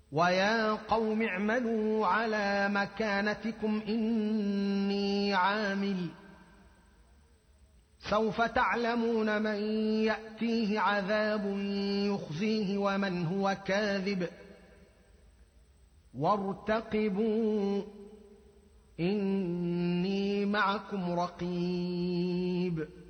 ويا قوم اعملوا على مكانتكم إني عامل سوف تعلمون من يأتيه عذاب يخزيه ومن هو كاذب وارتقبوا إني معكم رقيب